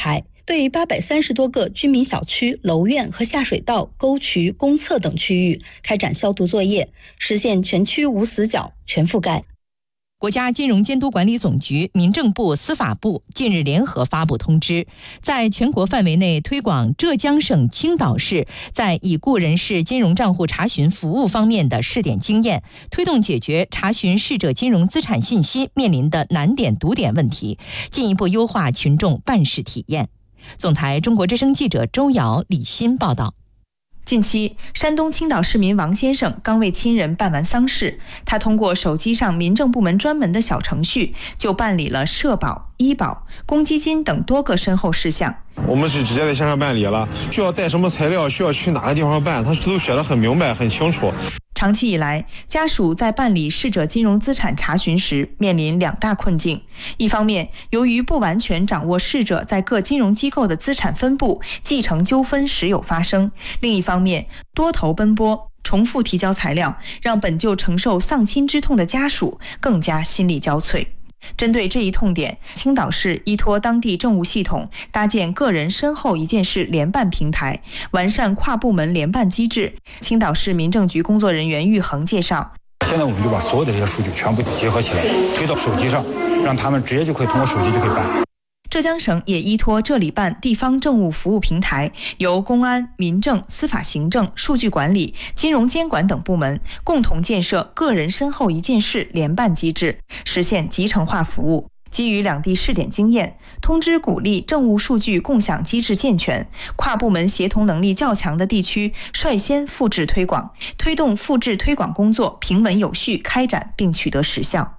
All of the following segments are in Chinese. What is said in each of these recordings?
台，对830多个居民小区、楼院和下水道、沟渠、公厕等区域开展消毒作业，实现全区无死角、全覆盖。 国家金融监督管理总局、民政部、司法部近日联合发布通知，在全国范围内推广浙江省青岛市在已故人士金融账户查询服务方面的试点经验，推动解决查询逝者金融资产信息面临的难点堵点问题，进一步优化群众办事体验。总台中国之声记者周瑶、李欣报道。 近期，山东青岛市民王先生刚为亲人办完丧事，他通过手机上民政部门专门的小程序，就办理了社保、医保、公积金等多个身后事项。 我们是直接在线上办理了，需要带什么材料，需要去哪个地方办，他都写得很明白、很清楚。 长期以来，家属在办理逝者金融资产查询时面临两大困境：一方面，由于不完全掌握逝者在各金融机构的资产分布，继承纠纷时有发生；另一方面，多头奔波，重复提交材料，让本就承受丧亲之痛的家属更加心力交瘁。针对这一痛点，青岛市依托当地政务系统，搭建个人身后一件事联办平台，完善跨部门联办机制。青岛市民政局工作人员玉恒介绍， 现在我们就把所有的这些数据全部结合起来，推到手机上，让他们直接就可以通过手机就可以办。 浙江省也依托这里办地方政务服务平台，由公安、民政、司法行政、数据管理、金融监管等部门共同建设个人身后一件事联办机制，实现集成化服务。基于两地试点经验，通知鼓励政务数据共享机制健全，跨部门协同能力较强的地区率先复制推广，推动复制推广工作平稳有序开展并取得实效。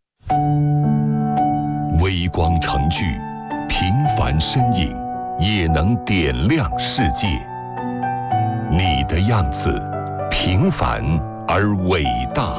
微光成炬，平凡身影也能点亮世界。你的样子，平凡而伟大。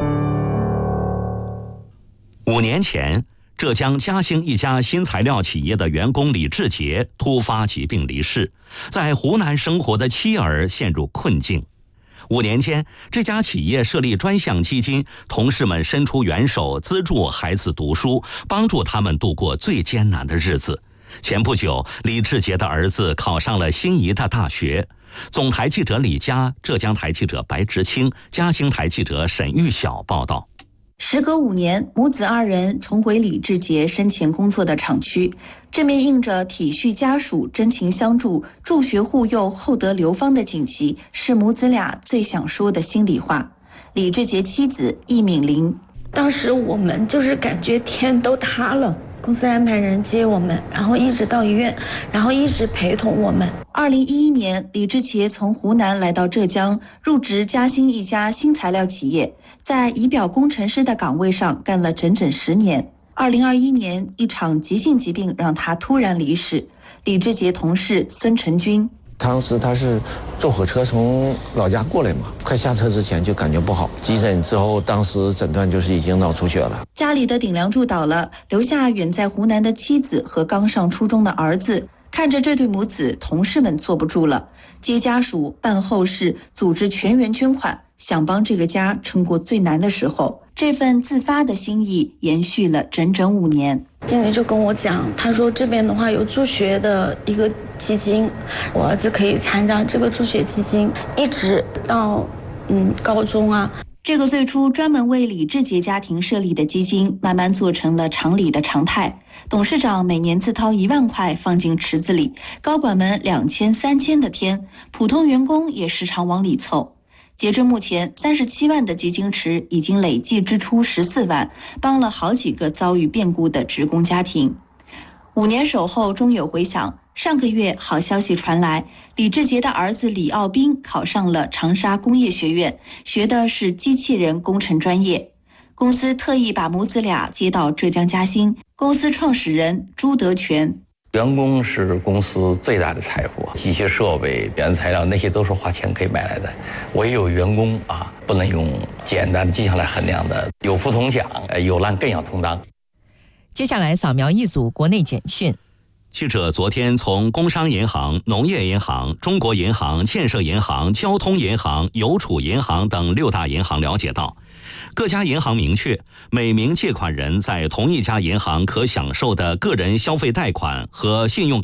5年前，浙江嘉兴一家新材料企业的员工李志杰突发疾病离世，在湖南生活的妻儿陷入困境。5年间，这家企业设立专项基金，同事们伸出援手，资助孩子读书，帮助他们度过最艰难的日子。前不久，李志杰的儿子考上了心仪的大学。总台记者李佳、浙江台记者白直清、嘉兴台记者沈玉晓报道。 时隔5年，母子2人重回李志杰生前工作的厂区，这面印着体恤家属、真情相助、助学护幼、厚德流芳的锦旗，是母子俩最想说的心里话。李志杰妻子易敏玲， 当时我们就是感觉天都塌了，公司安排人接我们，然后一直到医院，然后一直陪同我们。 2011年，李志杰从湖南来到浙江，入职嘉兴一家新材料企业，在仪表工程师的岗位上干了整整10年。2021年，一场急性疾病让他突然离世。李志杰同事孙成军， 当时他是坐火车从老家过来嘛，快下车之前就感觉不好，急诊之后当时诊断就是已经脑出血了。 家里的顶梁柱倒了，留下远在湖南的妻子和刚上初中的儿子。看着这对母子，同事们坐不住了，接家属、办后事、组织全员捐款，想帮这个家撑过最难的时候。这份自发的心意延续了整整5年。 经理就跟我讲，他说这边的话有助学的一个基金，我儿子可以参加这个助学基金，一直到高中啊。 这个最初专门为李志杰家庭设立的基金，慢慢做成了厂里的常态。董事长每年自掏1万块放进池子里，高管们2000、3000的添，普通员工也时常往里凑。截至目前，37万的基金池已经累计支出14万，帮了好几个遭遇变故的职工家庭。5年守候终有回响，上个月好消息传来，李志杰的儿子李奥斌考上了长沙工业学院，学的是机器人工程专业。公司特意把母子俩接到浙江嘉兴，公司创始人朱德全， 员工是公司最大的财富，机械设备、原材料那些都是花钱可以买来的，唯有员工不能用简单的绩效来衡量的，有福同享，有难更要同当。 接下来扫描一组国内简讯。 记者昨天从工商银行、农业银行、中国银行、建设银行、交通银行、邮储银行等6大银行了解到，各家银行明确，每名借款人在同一家银行可享受的个人消费贷款和信用卡